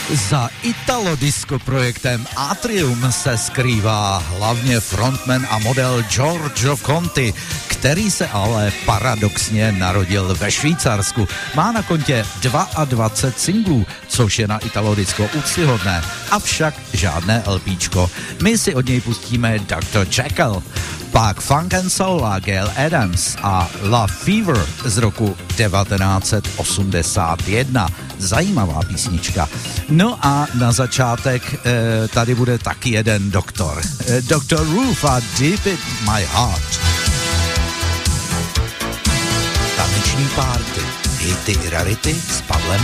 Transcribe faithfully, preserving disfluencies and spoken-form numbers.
Za italodisco projektem Atrium se skrývá hlavně frontman a model Giorgio Conti, který se ale paradoxně narodil ve Švýcarsku. Má na kontě dvacet dva singlů, což je na italodisco úctyhodné, avšak žádné LPčko. My si od něj pustíme doktor Jekyll, pak Funk and Soul a Gail Adams a Love Fever z roku devatenáct set osmdesát jedna. Zajímavá písnička. No a na začátek eh, tady bude taky jeden doktor. Eh, doktor Roof a Deep in My Heart. Taneční párty, hity i rarity s Pavlem